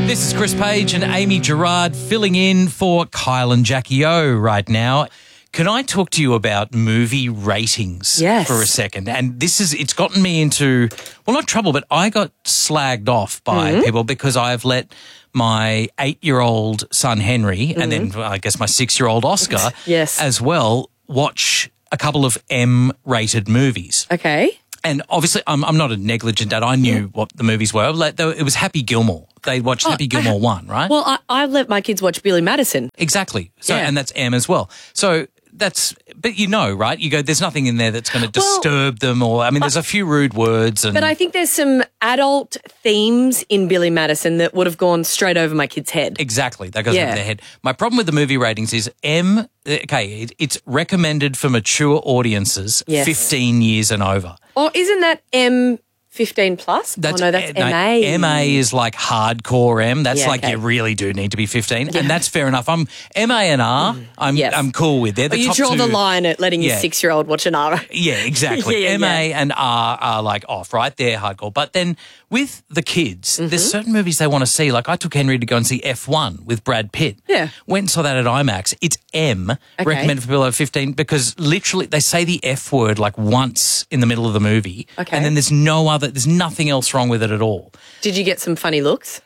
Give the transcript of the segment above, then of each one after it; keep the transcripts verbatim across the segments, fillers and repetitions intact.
This is Chris Page and Amy Gerard filling in for Kyle and Jackie O right now. Can I talk to you about movie ratings Yes. for a second? And this is, it's gotten me into, well, not trouble, but I got slagged off by Mm-hmm. people because I've let my eight-year-old son Henry mm-hmm. and then I guess my six-year-old Oscar Yes. as well watch a couple of M-rated movies. Okay. And obviously, I'm, I'm not a negligent dad. I knew yeah. what the movies were. Like, they, it was Happy Gilmore. They watched oh, Happy Gilmore I, one, right? Well, I, I let my kids watch Billy Madison. Exactly. So, yeah. and that's M as well. So that's, but you know, right? You go, there's nothing in there that's going to disturb well, them or, I mean, there's a few rude words. And, but I think there's some adult themes in Billy Madison that would have gone straight over my kid's head. Exactly. That goes yeah. over their head. My problem with the movie ratings is M, okay, it, it's recommended for mature audiences yes. fifteen years and over. Oh, isn't that M fifteen plus? That's, oh, no, that's no, M A. M A is like hardcore M. That's yeah, like okay. you really do need to be fifteen, yeah. and that's fair enough. I'm M A and R. Mm. I'm yes. I'm cool with. They're the oh, you top draw two. the line at letting yeah. your six-year-old watch an R. Yeah, exactly. yeah, yeah, M A yeah. and R are like off, right? They're hardcore. But then with the kids, mm-hmm. there's certain movies they want to see. Like I took Henry to go and see F one with Brad Pitt. Yeah. Went and saw that at IMAX. It's M, okay. recommended for below fifteen, because literally they say the F word like once in the middle of the movie. Okay. And then there's no other, there's nothing else wrong with it at all. Did you get some funny looks?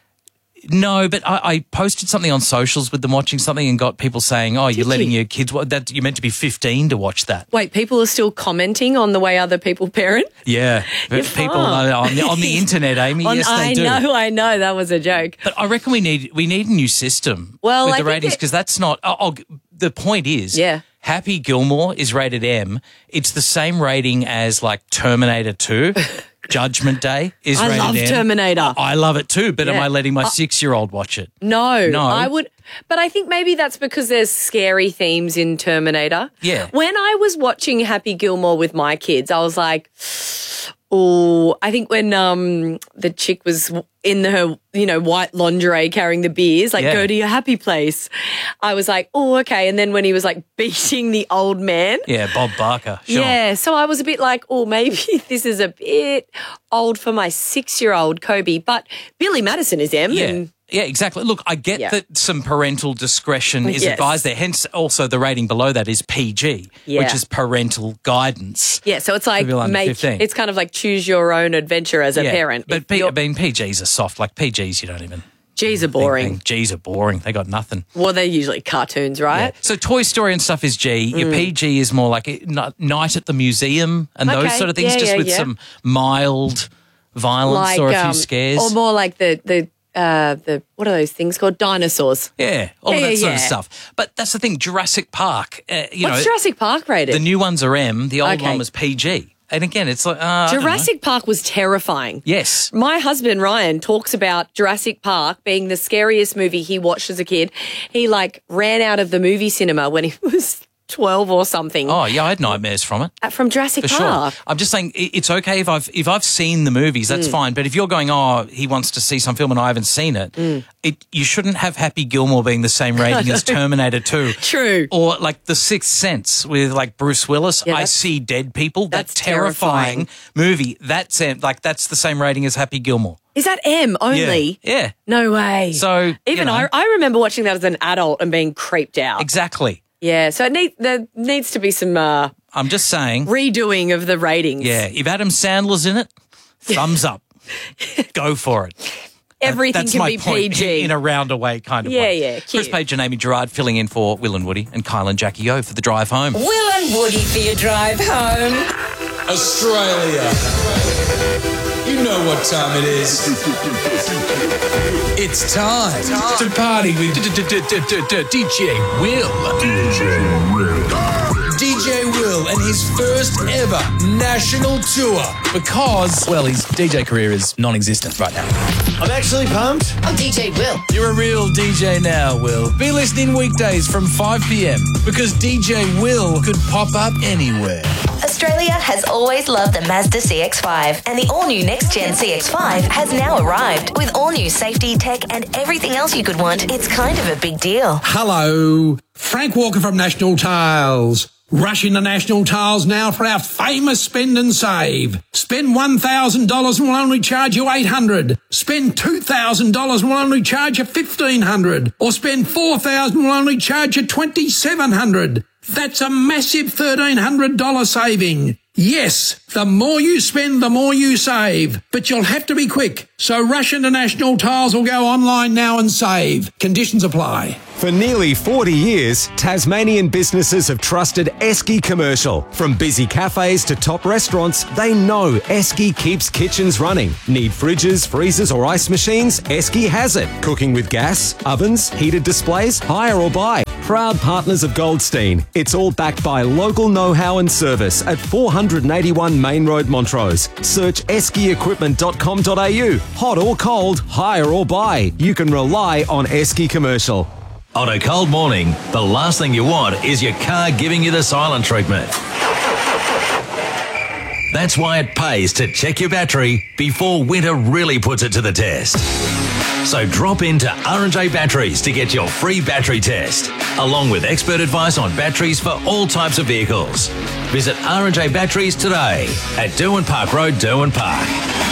No, but I, I posted something on socials with them watching something and got people saying, oh, Did you're letting you? your kids watch that. You're meant to be fifteen to watch that. Wait, people are still commenting on the way other people parent? Yeah. But people are on the, on the internet, Amy. on, yes, they I do. I know, I know. That was a joke. But I reckon we need we need a new system well, with I the ratings, because that's not oh, – oh, the point is yeah. Happy Gilmore is rated M. It's the same rating as like Terminator two. Judgment Day is I rated love M. Terminator. I love it too, but yeah. am I letting my I, six-year-old watch it? No, no. I would – but I think maybe that's because there's scary themes in Terminator. Yeah. When I was watching Happy Gilmore with my kids, I was like – oh, I think when um, the chick was in her, you know, white lingerie carrying the beers, like, yeah. go to your happy place, I was like, oh, okay. And then when he was, like, beating the old man. Yeah, Bob Barker. Sure. Yeah, so I was a bit like, oh, maybe this is a bit old for my six-year-old Kobe. But Billy Madison is M. Yeah. And Yeah, exactly. Look, I get yeah. that some parental discretion is yes. advised there. Hence, also the rating below that is P G, yeah. which is parental guidance. Yeah, so it's like make fifteen. It's kind of like choose your own adventure as a yeah, parent. But P, I mean, P Gs are soft. Like P Gs, you don't even. Gs are boring. Gs are boring. They got nothing. Well, they're usually cartoons, right? Yeah. So Toy Story and stuff is G. Your Mm. P G is more like Night at the Museum and okay. those sort of things, yeah, just yeah, with yeah. some mild violence like, or a few um, scares. Or more like the the uh, the what are those things called? Dinosaurs. Yeah, all yeah, of that yeah, sort yeah. of stuff. But that's the thing. Jurassic Park. Uh, you What's know, Jurassic Park rated? The new ones are M. The old Okay. one was P G. And again, it's like uh, Jurassic Park was terrifying. Yes. My husband Ryan talks about Jurassic Park being the scariest movie he watched as a kid. He like ran out of the movie cinema when he was twelve or something. Oh yeah, I had nightmares from it. Uh, From Jurassic For Park. sure. I'm just saying it- it's okay if I've if I've seen the movies, that's Mm. fine. But if you're going, oh, he wants to see some film and I haven't seen it, Mm. it you shouldn't have Happy Gilmore being the same rating as Terminator two. True. Or like The Sixth Sense with like Bruce Willis. Yeah, I that's- See Dead People. that's That terrifying, terrifying. movie. That's uh, like that's the same rating as Happy Gilmore. Is that M only? Yeah. Yeah. No way. So Even you know, I, I remember watching that as an adult and being creeped out. exactly. Yeah, so it need, there needs to be some uh, I'm just saying. redoing of the ratings. Yeah. If Adam Sandler's in it, thumbs up. Go for it. Everything That's can my be point, P G. in a roundabout kind of Yeah, way. yeah, Chris cute. Page and Amy Gerard filling in for Will and Woody and Kyle and Jackie O for the drive home. Will and Woody for your drive home. Australia. You know what time it is. It's time to party with D J Will. D J Will and his first ever national tour because, Well, his D J career is non-existent right now. I'm actually pumped. Oh, D J Will. You're a real D J now, Will. Be listening weekdays from five p.m. because D J Will could pop up anywhere. Australia has always loved the Mazda C X five, and the all-new next-gen C X five has now arrived. With all-new safety, tech, and everything else you could want, it's kind of a big deal. Hello, Frank Walker from National Tiles. Rush into National Tiles now for our famous spend and save. Spend one thousand dollars and we'll only charge you eight hundred dollars. Spend two thousand dollars and we'll only charge you fifteen hundred dollars. Or spend four thousand dollars and we'll only charge you twenty-seven hundred dollars. That's a massive thirteen hundred dollars saving. Yes, the more you spend, the more you save. But you'll have to be quick. So rush into National Tiles or go online now and save. Conditions apply. For nearly forty years, Tasmanian businesses have trusted Esky Commercial. From busy cafes to top restaurants, they know Esky keeps kitchens running. Need fridges, freezers or ice machines? Esky has it. Cooking with gas, ovens, heated displays, hire or buy. Proud partners of Goldstein. It's all backed by local know-how and service at four eighty-one Main Road, Montrose. Search esky equipment dot com dot a u. Hot or cold, hire or buy. You can rely on Esky Commercial. On a cold morning, the last thing you want is your car giving you the silent treatment. That's why it pays to check your battery before winter really puts it to the test. So drop into R and J Batteries to get your free battery test, along with expert advice on batteries for all types of vehicles. Visit R and J Batteries today at Derwent Park Road, Derwent Park.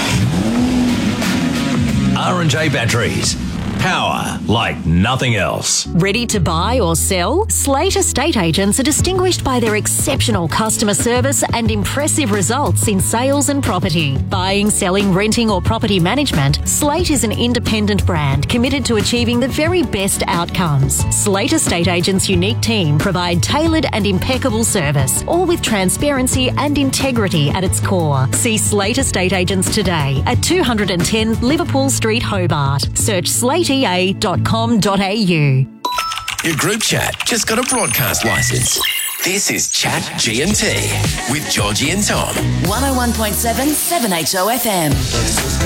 R and J Batteries. Power like nothing else. Ready to buy or sell? Slate Estate Agents are distinguished by their exceptional customer service and impressive results in sales and property. Buying, selling, renting or property management, Slate is an independent brand committed to achieving the very best outcomes. Slate Estate Agents' unique team provide tailored and impeccable service, all with transparency and integrity at its core. See Slate Estate Agents today at two ten Liverpool Street, Hobart. Search slate e a dot com dot a u. Your group chat just got a broadcast license. This is Chat G and T with Georgie and Tom. one oh one point seven, seven H O F M.